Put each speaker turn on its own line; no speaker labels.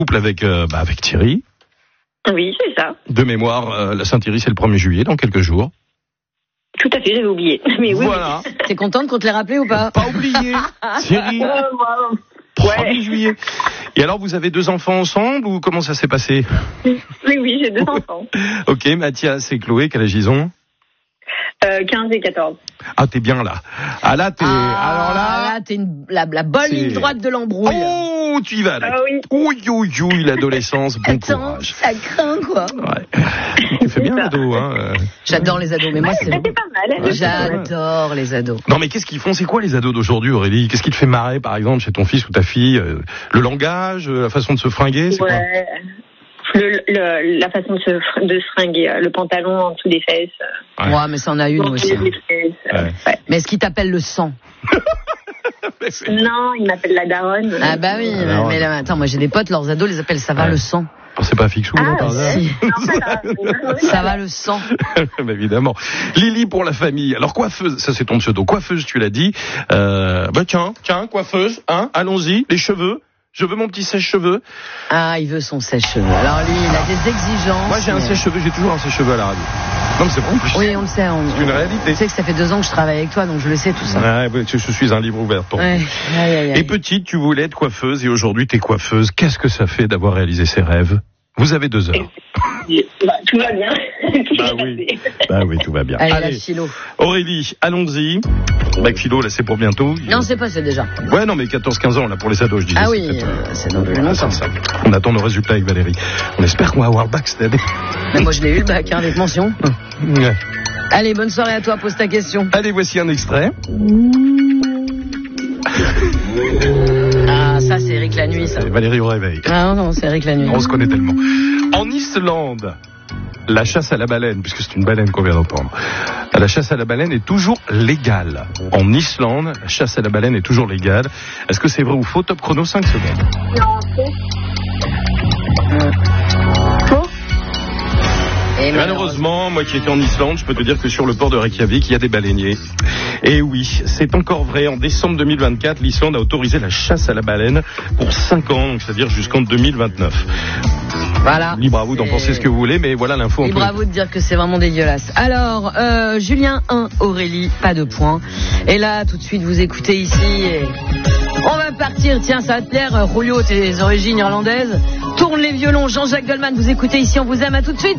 couple avec Thierry.
Oui, c'est ça.
De mémoire, la Saint-Thierry, c'est le 1er juillet, dans quelques jours.
Tout à fait, j'avais oublié. Mais oui.
Voilà.
T'es contente qu'on te l'ait rappelé ou pas?
Pas oublié, Thierry. 1er juillet. Et alors, vous avez 2 enfants ensemble ou comment ça s'est passé?
Oui, j'ai 2 enfants.
Ok, Mathias et Chloé, quel âge ils ont?
15 et 14.
Ah, t'es bien là. Ah là, t'es... alors là...
t'es la bonne ligne droite de l'embrouille.
Oh, tu y vas là.
Ah oui.
Oui, l'adolescence, bon
Attends,
courage.
ça craint quoi.
Ouais. Tu fais bien l'ado, hein.
J'adore les ados, mais moi c'est...
C'était pas mal.
J'adore les ados.
Non, mais qu'est-ce qu'ils font? C'est quoi les ados d'aujourd'hui, Aurélie? Qu'est-ce qui te fait marrer, par exemple, chez ton fils ou ta fille? Le langage, la façon de se fringuer, c'est quoi?
La façon de se fringuer, le pantalon en dessous des fesses.
Ouais, mais ça en a une aussi.
Ouais.
Mais est-ce qu'il t'appelle le sang?
Non, il m'appelle la daronne.
Ah bah oui, mais là, attends, moi j'ai des potes, leurs ados les appellent ça va le sang.
Alors, c'est pas Fixou, là, par hasard?
Si. Ça va le sang.
Bah, évidemment. Lily pour la famille. Alors, coiffeuse, ça c'est ton pseudo. Coiffeuse, tu l'as dit. Tiens, coiffeuse, hein, allons-y, les cheveux. Je veux mon petit sèche-cheveux.
Ah, il veut son sèche-cheveux. Alors lui, il a des exigences.
Moi, j'ai un sèche-cheveux, j'ai toujours un sèche-cheveux à la radio. Non, mais c'est bon.
Oui, on le sait.
C'est une réalité.
Tu sais que ça fait 2 ans que je travaille avec toi, donc je le sais tout ça.
Ouais, je suis un livre ouvert pour
ouais. Aïe.
Et petite, tu voulais être coiffeuse et aujourd'hui, t'es coiffeuse. Qu'est-ce que ça fait d'avoir réalisé ses rêves? Vous avez 2 heures.
Tout va bien.
Oui, tout va bien.
Allez, la philo.
Aurélie, allons-y. Bac philo, là, c'est pour bientôt.
Non, c'est passé déjà.
Ouais, non, mais 14-15 ans, là, pour les ados, je disais.
Ah oui, c'est dans le longtemps.
On attend nos résultats avec Valérie. On espère qu'on va avoir le bac cette année.
Mais moi, je l'ai eu, le bac, avec mention.
Ouais.
Allez, bonne soirée à toi, pose ta question.
Allez, voici un extrait.
Ah, ça, c'est Eric la nuit, ça.
C'est Valérie au réveil.
Ah non, c'est Eric la nuit.
On se connaît tellement. En Islande, la chasse à la baleine, puisque c'est une baleine qu'on vient d'entendre, la chasse à la baleine est toujours légale. En Islande, la chasse à la baleine est toujours légale. Est-ce que c'est vrai ou faux? Top chrono, 5 secondes.
Non, faux.
Et malheureusement, moi qui étais en Islande, je peux te dire que sur le port de Reykjavik, il y a des baleiniers. Et oui, c'est encore vrai. En décembre 2024, l'Islande a autorisé la chasse à la baleine pour 5 ans, donc c'est-à-dire jusqu'en 2029.
Voilà.
Libre à vous d'en penser ce que vous voulez, mais voilà l'info.
Libre à vous de dire que c'est vraiment dégueulasse. Alors, Julien 1, Aurélie, pas de points. Et là, tout de suite, vous écoutez ici et... On va partir, tiens, ça va te plaire, Julio, tes origines irlandaises. Tourne les violons, Jean-Jacques Goldman, vous écoutez ici, on vous aime, à tout de suite.